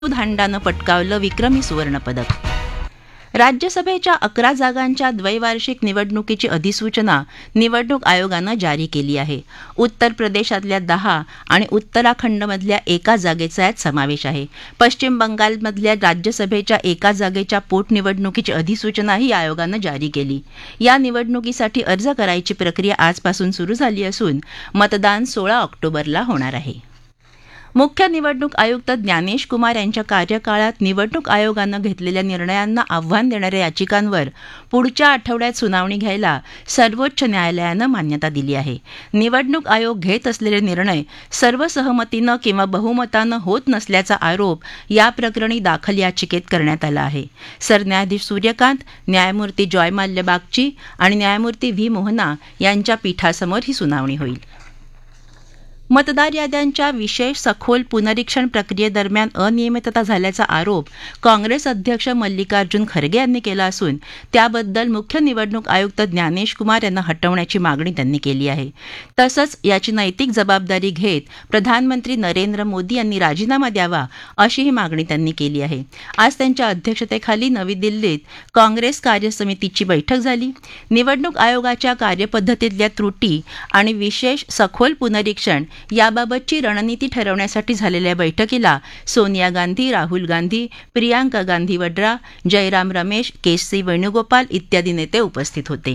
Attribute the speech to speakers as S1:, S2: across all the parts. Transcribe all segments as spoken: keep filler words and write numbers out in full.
S1: धांडानं पटकावलं विक्रमी सुवर्णपदक. राज्यसभेच्या अकरा जागांच्या द्वैवार्षिक निवडणुकीची अधिसूचना निवडणूक आयोगानं जारी केली आहे. उत्तर प्रदेशातल्या दहा आणि उत्तराखंडमधल्या एका जागेचा यात समावेश आहे. पश्चिम बंगालमधल्या राज्यसभेच्या एका जागेच्या पोटनिवडणुकीची अधिसूचनाही आयोगानं जारी केली. या निवडणुकीसाठी अर्ज करायची प्रक्रिया आजपासून सुरू झाली असून मतदान सोळा ऑक्टोबरला होणार आहे. मुख्य निवडणूक आयुक्त ज्ञानेश कुमार यांच्या कार्यकाळात निवडणूक आयोगानं घेतलेल्या निर्णयांना आव्हान देणाऱ्या याचिकांवर पुढच्या आठवड्यात सुनावणी घ्यायला सर्वोच्च न्यायालयानं मान्यता दिली आहे. निवडणूक आयोग घेत असलेले निर्णय सर्वसहमतीनं किंवा बहुमतानं होत नसल्याचा आरोप या प्रकरणी दाखल याचिकेत करण्यात आला आहे. सरन्यायाधीश सूर्यकांत, न्यायमूर्ती जॉयमाल्य बागची आणि न्यायमूर्ती व्ही मोहना यांच्या पीठासमोर ही सुनावणी होईल. मतदार याद्यांच्या विशेष सखोल पुनरीक्षण प्रक्रियेदरम्यान अनियमितता झाल्याचा आरोप काँग्रेस अध्यक्ष मल्लिकार्जुन खरगे यांनी केला असून त्याबद्दल मुख्य निवडणूक आयुक्त ज्ञानेश कुमार यांना हटवण्याची मागणी त्यांनी केली आहे. तसंच याची नैतिक जबाबदारी घेत प्रधानमंत्री नरेंद्र मोदी यांनी राजीनामा द्यावा अशीही मागणी त्यांनी केली आहे. आज त्यांच्या अध्यक्षतेखाली नवी दिल्लीत काँग्रेस कार्यसमितीची बैठक झाली. निवडणूक आयोगाच्या कार्यपद्धतीतल्या त्रुटी आणि विशेष सखोल पुनरीक्षण याबाबतची रणनीती ठरवण्यासाठी झालेल्या बैठकीला सोनिया गांधी, राहुल गांधी, प्रियांका गांधी वड्रा, जयराम रमेश, के सी वेणुगोपाल इत्यादी नेते उपस्थित होते.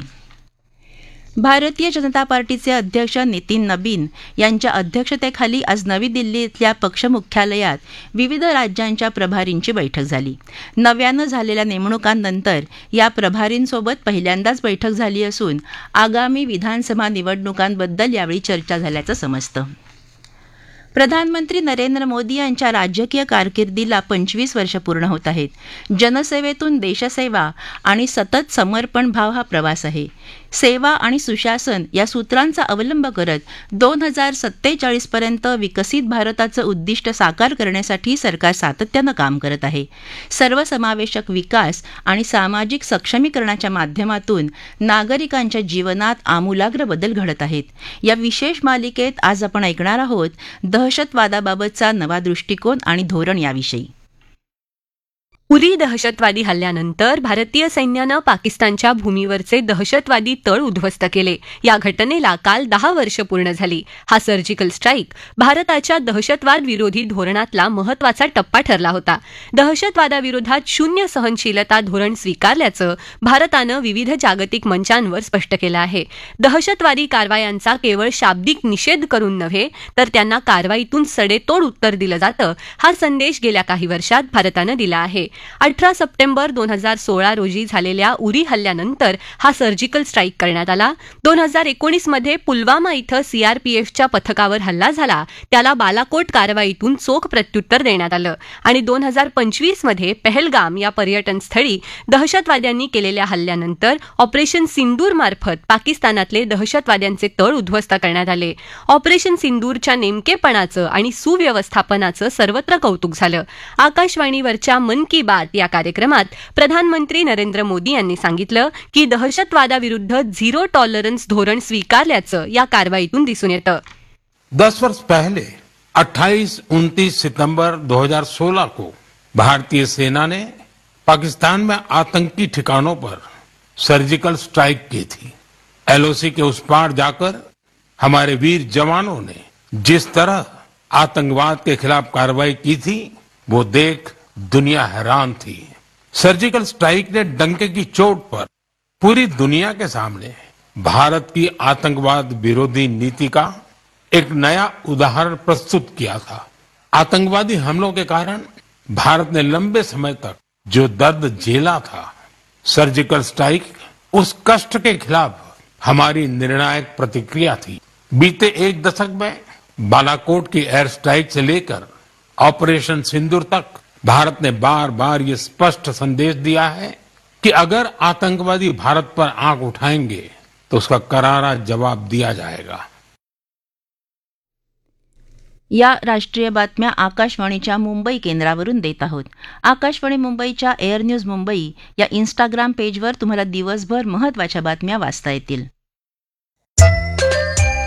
S1: भारतीय जनता पार्टीचे अध्यक्ष नितीन नबीन यांच्या अध्यक्षतेखाली आज नवी दिल्ली इथल्या पक्ष मुख्यालयात विविध राज्यांच्या प्रभारींची बैठक झाली. नव्यानं झालेल्या नेमणुकांनंतर या प्रभारींसोबत पहिल्यांदाच बैठक झाली असून आगामी विधानसभा निवडणुकांबद्दल यावेळी चर्चा झाल्याचं समजतं. प्रधानमंत्री नरेंद्र मोदी यांच्या राजकीय कारकिर्दीला पंचवीस वर्ष पूर्ण होत आहेत. जनसेवेतून देशसेवा आणि सतत समर्पण भाव हा प्रवास आहे. सेवा आणि सुशासन या सूत्रांचा अवलंब करत दोन हजार सत्तेचाळीस पर्यंत विकसित भारताचं उद्दिष्ट साकार करण्यासाठी सरकार सातत्यानं काम करत आहे. सर्वसमावेशक विकास आणि सामाजिक सक्षमीकरणाच्या माध्यमातून नागरिकांच्या जीवनात आमूलाग्र बदल घडत आहेत. या विशेष मालिकेत आज आपण ऐकणार आहोत दहशतवादाबाबतचा नवा दृष्टिकोन आणि धोरण याविषयी.
S2: उरी दहशतवादी हल्ल्यानंतर भारतीय सैन्यानं पाकिस्तानच्या भूमीवरचे दहशतवादी तळ उद्ध्वस्त केले. या घटनेला काल दहा वर्ष पूर्ण झाली. हा सर्जिकल स्ट्राईक भारताच्या दहशतवाद विरोधी धोरणातला महत्वाचा टप्पा ठरला होता. दहशतवादाविरोधात शून्य सहनशीलता धोरण स्वीकारल्याचं भारतानं विविध जागतिक मंचांवर स्पष्ट केलं आहे. दहशतवादी कारवायांचा केवळ शाब्दिक निषेध करून नव्हे तर त्यांना कारवाईतून सडेतोड उत्तर दिलं जातं, हा संदेश गेल्या काही वर्षात भारतानं दिला आहे. अठरा सप्टेंबर दोन हजार सोळा रोजी झालेल्या उरी हल्ल्यानंतर हा सर्जिकल स्ट्राईक करण्यात आला. दोन हजार एकोणीस मध्ये पुलवामा इथं सीआरपीएफच्या पथकावर हल्ला झाला, त्याला बालाकोट कारवाईतून चोख प्रत्युत्तर देण्यात आलं आणि दोन हजार पंचवीस मध्ये पहलगाम या पर्यटन स्थळी दहशतवाद्यांनी केलेल्या हल्ल्यानंतर ऑपरेशन सिंदूर मार्फत पाकिस्तानातले दहशतवाद्यांचे तळ उद्ध्वस्त करण्यात आले. ऑपरेशन सिंदूरच्या नेमकेपणाचं आणि सुव्यवस्थापनाचं सर्वत्र कौतुक झालं. आकाशवाणीवरच्या मन की बात या कार्यक्रमात प्रधानमंत्री नरेंद्र मोदी यांनी सांगितलं की दहशतवादाविरुद्ध झिरो टॉलरन्स धोरण स्वीकारल्याचं या कारवाईतून दिसून येतं.
S3: दस वर्ष पहले अट्ठाईस उनतीस सितंबर दो हजार सोलह को भारतीय सेना ने पाकिस्तान में आतंकी ठिकानों पर सर्जिकल स्ट्राइक की थी. एलओसी के उस पार जाकर हमारे वीर जवानों ने जिस तरह आतंकवाद के खिलाफ कार्रवाई की थी वो देख दुनिया हैरान थी. सर्जिकल स्ट्राइक ने डंके की चोट पर पूरी दुनिया के सामने भारत की आतंकवाद विरोधी नीति का एक नया उदाहरण प्रस्तुत किया था. आतंकवादी हमलों के कारण भारत ने लंबे समय तक जो दर्द झेला था, सर्जिकल स्ट्राइक उस कष्ट के खिलाफ हमारी निर्णायक प्रतिक्रिया थी. बीते एक दशक में बालाकोट की एयर स्ट्राइक से लेकर ऑपरेशन सिंदूर तक भारत ने बार बार ये स्पष्ट संदेश दिया है कि अगर आतंकवादी भारत पर आंख उठाएंगे तो उसका करारा जवाब दिया जाएगा.
S1: या राष्ट्रीय बातम्या आकाशवाणीच्या मुंबई केंद्रावरून देत आहोत. आकाशवाणी मुंबईच्या एअर न्यूज मुंबई या इन्स्टाग्राम पेजवर तुम्हाला दिवसभर महत्त्वाच्या बातम्या वाचता येतील.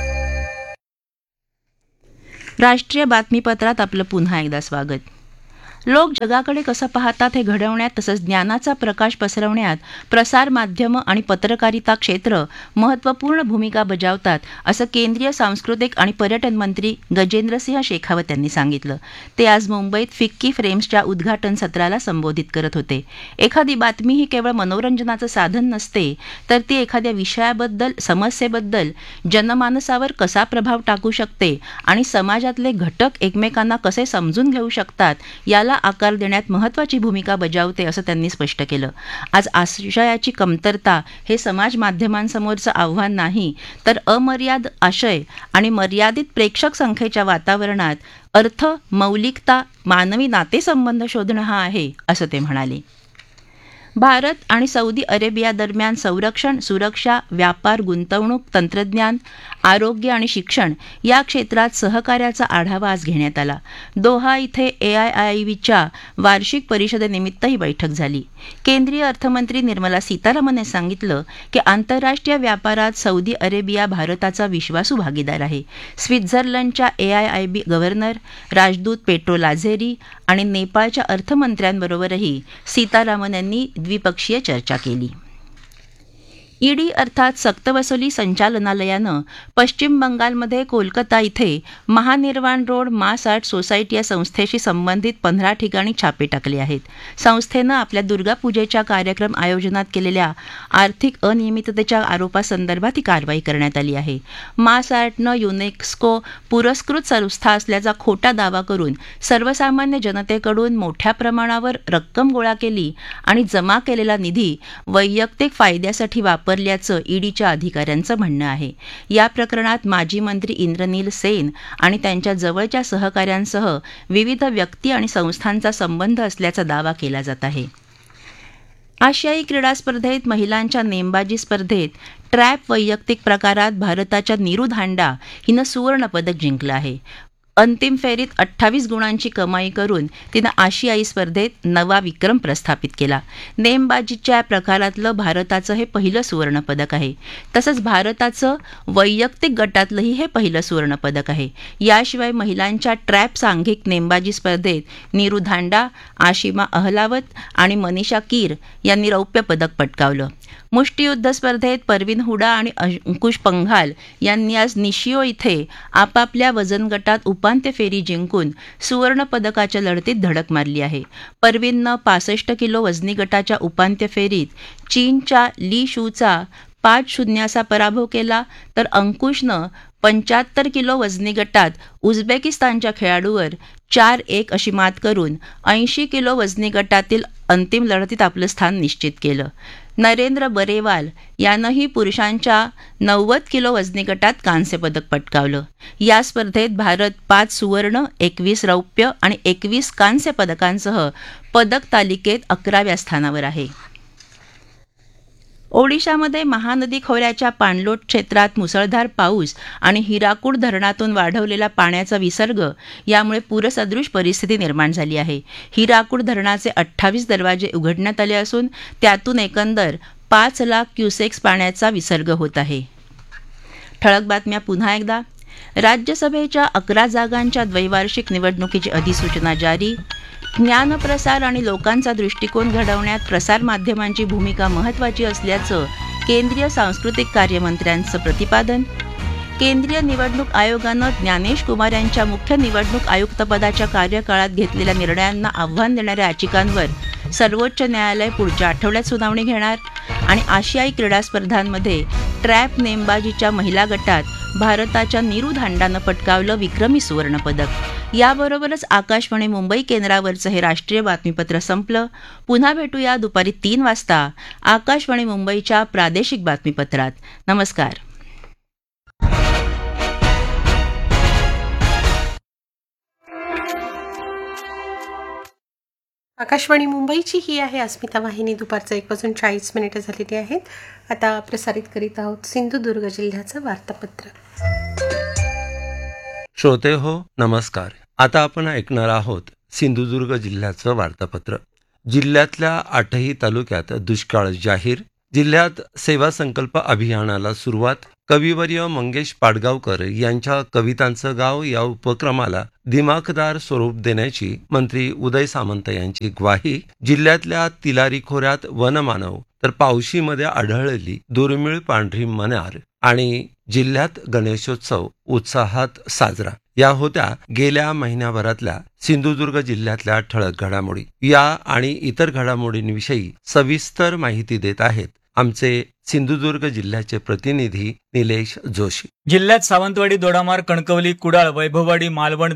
S1: राष्ट्रीय बातमीपत्रात आपलं पुन्हा एकदा स्वागत. लोक जगाकडे कसं पाहतात हे घडवण्यात तसंच ज्ञानाचा प्रकाश पसरवण्यात प्रसार माध्यमं आणि पत्रकारिता क्षेत्र महत्त्वपूर्ण भूमिका बजावतात असं केंद्रीय सांस्कृतिक आणि पर्यटन मंत्री गजेंद्रसिंह शेखावत यांनी सांगितलं. ते आज मुंबईत फिक्की फ्रेम्सच्या उद्घाटन सत्राला संबोधित करत होते. एखादी बातमी ही केवळ मनोरंजनाचं साधन नसते, तर ती एखाद्या विषयाबद्दल समस्येबद्दल जनमानसावर कसा प्रभाव टाकू शकते आणि समाजातले घटक एकमेकांना कसे समजून घेऊ शकतात याला आकार देण्यात महत्त्वाची भूमिका बजावते असं त्यांनी स्पष्ट केलं. आज आशयाची कमतरता हे समाज माध्यमांसमोरचं आव्हान नाही, तर अमर्याद आशय आणि मर्यादित प्रेक्षक संख्येच्या वातावरणात अर्थ, मौलिकता, मानवी नातेसंबंध शोधणं हा आहे असं ते म्हणाले. भारत आणि सौदी अरेबिया दरम्यान संरक्षण, सुरक्षा, व्यापार, गुंतवणूक, तंत्रज्ञान, आरोग्य आणि शिक्षण या क्षेत्रात सहकार्याचा आढावा आज घेण्यात आला. दोहा इथे ए आय आय व्हीच्या वार्षिक परिषदेनिमित्त ही बैठक झाली. केंद्रीय अर्थमंत्री निर्मला सीतारामन यांनी सांगितलं की आंतरराष्ट्रीय व्यापारात सौदी अरेबिया भारताचा विश्वासू भागीदार आहे. स्वित्झर्लंडच्या ए आय आय बी गव्हर्नर, राजदूत पेट्रो लाझेरी आणि नेपाळच्या अर्थमंत्र्यांबरोबरही सीतारामन यांनी द्विपक्षीय चर्चा केली. ईडी अर्थात सक्तवसुली संचालनालयानं पश्चिम बंगालमध्ये कोलकाता इथे महानिर्वाण रोड मास आर्ट सोसायटी या संस्थेशी संबंधित पंधरा ठिकाणी छापे टाकले आहेत. संस्थेनं आपल्या दुर्गापूजेच्या कार्यक्रम आयोजनात केलेल्या आर्थिक अनियमिततेच्या आरोपासंदर्भात ही कारवाई करण्यात आली आहे. मास आर्टनं युनेस्को पुरस्कृत संस्था असल्याचा खोटा दावा करून सर्वसामान्य जनतेकडून मोठ्या प्रमाणावर रक्कम गोळा केली आणि जमा केलेला निधी वैयक्तिक फायद्यासाठी वापर वापरल्याचं ईडीच्या अधिकाऱ्यांचं म्हणणं आहे. या प्रकरणात माजी मंत्री इंद्रनील सेन आणि त्यांच्या जवळच्या सहकाऱ्यांसह विविध व्यक्ती आणि संस्थांचा संबंध असल्याचा दावा केला जात आहे. आशियाई क्रीडा स्पर्धेत महिलांच्या नेमबाजी स्पर्धेत ट्रॅप वैयक्तिक प्रकारात भारताच्या नीरू धांडा हिनं सुवर्णपदक जिंकलं आहे. अंतिम फेरीत अठ्ठावीस गुणांची कमाई करून तिनं आशियाई स्पर्धेत नवा विक्रम प्रस्थापित केला. नेमबाजीच्या प्रकारातलं भारताचं हे पहिलं सुवर्णपदक आहे. तसंच भारताचं वैयक्तिक गटातलंही हे पहिलं सुवर्णपदक आहे. याशिवाय महिलांच्या ट्रॅप सांघिक नेमबाजी स्पर्धेत नीरू धांडा, आशिमा अहलावत आणि मनीषा कीर यांनी रौप्य पदक पटकावलं. मुष्टियुद्ध स्पर्धेत परवीन हुडा आणि अंकुश पंघाल यांनी आज निशिओ इथे आपापल्या वजन गटात उपांत्य फेरी जिंकून सुवर्ण पदकाच्या लढतीत धडक मारली आहे. परवीननं पासष्ट किलो वजनी गटाच्या उपांत्य फेरीत चीनच्या ली शूचा पाच शून्याचा पराभव केला, तर अंकुशनं पंच्याहत्तर किलो वजनी गटात उझबेकिस्तानच्या खेळाडूवर चार एक अशी मात करून ऐंशी किलो वजनी गटातील अंतिम लढतीत आपलं स्थान निश्चित केलं. नरेंद्र बरेवाल यानंही पुरुषांच्या नव्वद किलो वजनी गटात कांस्य पदक पटकावलं. या स्पर्धेत भारत पाच सुवर्ण, एकवीस रौप्य आणि एकवीस कांस्य पदकांसह पदक तालिकेत अकराव्या स्थानावर आहे. ओडिशामध्ये महानदी खोऱ्याच्या पाणलोट क्षेत्रात मुसळधार पाऊस आणि हिराकूड धरणातून वाढवलेला पाण्याचा विसर्ग यामुळे पूरसदृश परिस्थिती निर्माण झाली आहे. हिराकूड धरणाचे अठ्ठावीस दरवाजे उघडण्यात आले असून त्यातून एकंदर पाच लाख क्युसेक्स पाण्याचा विसर्ग होत आहे. ठळक बातम्या पुन्हा एकदा. राज्यसभेच्या अकरा जागांच्या द्वैवार्षिक निवडणुकीची अधिसूचना जारी. ज्ञानप्रसार आणि लोकांचा दृष्टिकोन घडवण्यात प्रसारमाध्यमांची भूमिका महत्त्वाची असल्याचं केंद्रीय सांस्कृतिक कार्यमंत्र्यांचं प्रतिपादन. केंद्रीय निवडणूक आयोगानं ज्ञानेश कुमार यांच्या मुख्य निवडणूक आयुक्तपदाच्या कार्यकाळात घेतलेल्या निर्णयांना आव्हान देणाऱ्या याचिकांवर सर्वोच्च न्यायालय पुढच्या आठवड्यात सुनावणी घेणार. आणि आशियाई क्रीडा स्पर्धांमध्ये ट्रॅप नेमबाजीच्या महिला गटात भारताच्या नीरू धांडानं पटकावलं विक्रमी सुवर्णपदक. याबरोबरच आकाशवाणी मुंबई केंद्रावरचं हे राष्ट्रीय बातमीपत्र संपलं. पुन्हा भेटूया दुपारी तीन वाजता आकाशवाणी मुंबईच्या प्रादेशिक बातमीपत्रात. नमस्कार.
S4: आकाशवाणी मुंबईची ही आहे अस्मिता वाहिनी. दुपारचं एक वाजून चाळीस मिनिटं झालेली आहेत. आता प्रसारित करीत आहोत सिंधुदुर्ग जिल्ह्याचं वार्तापत्र.
S5: श्रोते हो, नमस्कार. आता आपण ऐकणार आहोत सिंधुदुर्ग जिल्ह्याचं वार्तापत्र. जिल्ह्यातल्या आठही तालुक्यात दुष्काळ जाहीर. जिल्ह्यात सेवा संकल्प अभियानाला सुरुवात. कविवर्य मंगेश पाडगावकर यांच्या कवितांचं गाव या उपक्रमाला दिमाखदार स्वरूप देण्याची मंत्री उदय सामंत यांची ग्वाही. जिल्ह्यातल्या तिलारी खोऱ्यात वनमानव तर पावशीमध्ये आढळलेली दुर्मिळ पांढरी मण्यार. आणि जिल्ह्यात गणेशोत्सव उत्साहात साजरा. या होत्या गेल्या महिन्याभरातल्या सिंधुदुर्ग जिल्ह्यातल्या ठळक घडामोडी. या आणि इतर घडामोडींविषयी सविस्तर माहिती देत आहेत आमचे सिंधुदुर्ग जिल्ह्याचे प्रतिनिधी निलेश जोशी.
S6: जिल्ह्यात सावंतवाडी, दोडामार्ग, कणकवली, कुडाळ, वैभववाडी, मालवण,